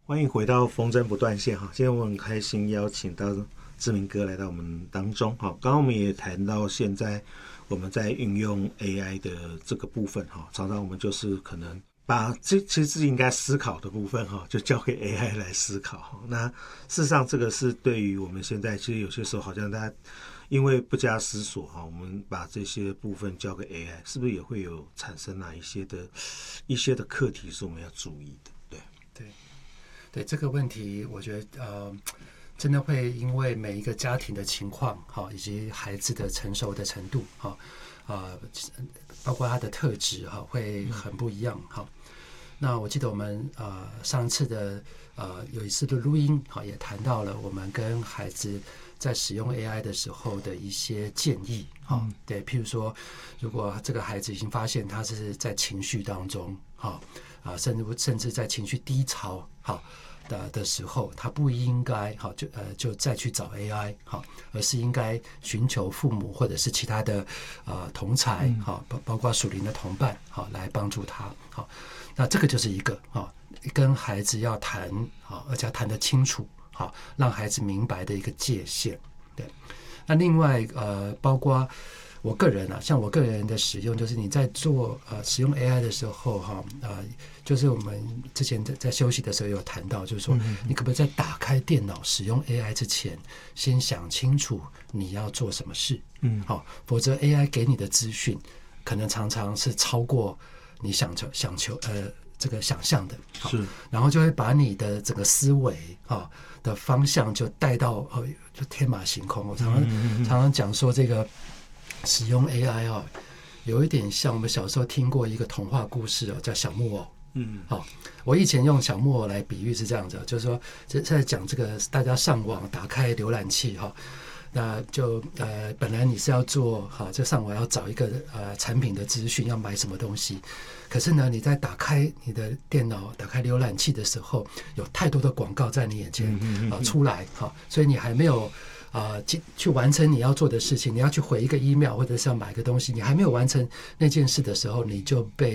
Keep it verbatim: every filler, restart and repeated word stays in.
欢迎回到风筝不断线哈，今天我很开心邀请到志明哥来到我们当中哈。刚刚我们也谈到现在我们在运用 A I 的这个部分哈，常常我们就是可能把这其实自己应该思考的部分哈，就交给 A I 来思考。那事实上这个是对于我们现在其实有些时候好像大家因为不加思索哈，我们把这些部分交给 A I， 是不是也会有产生哪一些的一些的课题是我们要注意的？对对。对这个问题，我觉得呃，真的会因为每一个家庭的情况，哈，以及孩子的成熟的程度，哈，啊，包括他的特质，哈，会很不一样，哈。那我记得我们呃上次的呃有一次的录音，哈，也谈到了我们跟孩子在使用 A I 的时候的一些建议，哈，嗯，对，譬如说，如果这个孩子已经发现他是在情绪当中，哈，啊，甚至甚至在情绪低潮，哈。的的时候，他不应该好就呃就再去找 A I 好，而是应该寻求父母或者是其他的呃同才好，包包括属灵的同伴好来帮助他好。那这个就是一个好跟孩子要谈好，而且要谈得清楚好，让孩子明白的一个界限。对，那另外呃包括。我个人啊，像我个人的使用，就是你在做呃使用 A I 的时候哈，呃，就是我们之前在在休息的时候有谈到，就是说你可不可以在打开电脑使用 A I 之前，先想清楚你要做什么事，嗯，好，否则 A I 给你的资讯可能常常是超过你想求想求呃这个想象的， 是， 然后就会把你的整个思维啊的方向就带到呃就天马行空。我常常常常讲说这个。使用 A I 哦，有一点像我们小时候听过一个童话故事哦，叫小木偶。嗯，好，我以前用小木偶来比喻是这样子，就是说在讲这个大家上网打开浏览器哈，那就呃本来你是要做哈，就上网要找一个呃产品的资讯，要买什么东西，可是呢你在打开你的电脑、打开浏览器的时候，有太多的广告在你眼前啊、呃、出来哈，所以你还没有。啊、呃，去完成你要做的事情，你要去回一个 email 或者是要买个东西，你还没有完成那件事的时候，你就被